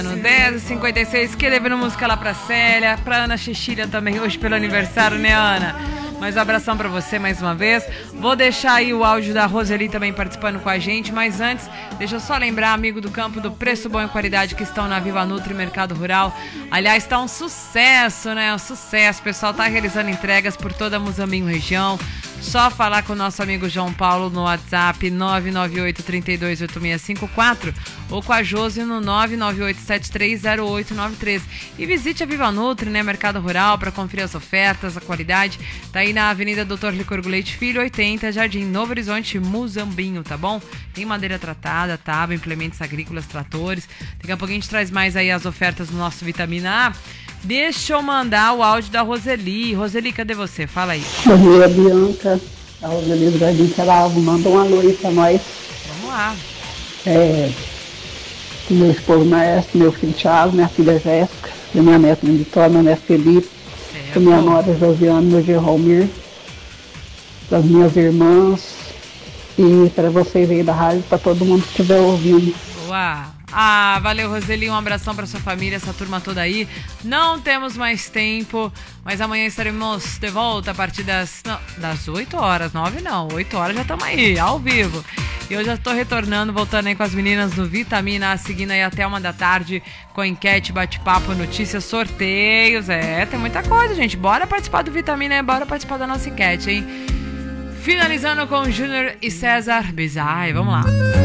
No 10h56, que devendo música lá pra Célia, pra Ana Cecília também, hoje pelo aniversário, né, Ana? Mas um abração pra você mais uma vez. Vou deixar aí o áudio da Roseli também participando com a gente, mas antes, deixa eu só lembrar, amigo do campo, do Preço Bom e Qualidade que estão na Viva Nutri Mercado Rural. Aliás, tá um sucesso, né? Um sucesso. O pessoal tá realizando entregas por toda a Muzambinho região. Só falar com o nosso amigo João Paulo no WhatsApp 998-328654 ou com a Josi no 998-730893. E visite a Viva Nutri, né, Mercado Rural, para conferir as ofertas, a qualidade. Tá aí na Avenida Doutor Licor Leite Filho, 80, Jardim Novo Horizonte, Muzambinho, tá bom? Tem madeira tratada, tábua, implementos agrícolas, tratores. Daqui a pouco a gente traz mais aí as ofertas do nosso Vitamina A. Deixa eu mandar o áudio da Roseli. Roseli, cadê você? Fala aí. Bom dia, Bianca. A Roseli do Jardim Saravo. Manda um alô aí pra nós. Vamos lá. Meu esposo Maestro, meu filho Thiago, minha filha Jéssica, minha neta Vitória, meu neto Felipe, minha nora Josiane, meu genro Almir, das minhas irmãs e para vocês aí da rádio, para todo mundo que estiver ouvindo. Boa! Valeu, Roseli, um abração para sua família, essa turma toda aí. Não temos mais tempo, mas amanhã estaremos de volta a partir das 8 horas, 9 não, 8 horas já estamos aí, ao vivo. E eu já estou retornando, voltando aí com as meninas do Vitamina A, seguindo aí até 1 da tarde com enquete, bate-papo, notícias, sorteios. Tem muita coisa, gente. Bora participar do Vitamina, bora participar da nossa enquete, hein? Finalizando com Júnior e César Bizarre, vamos lá.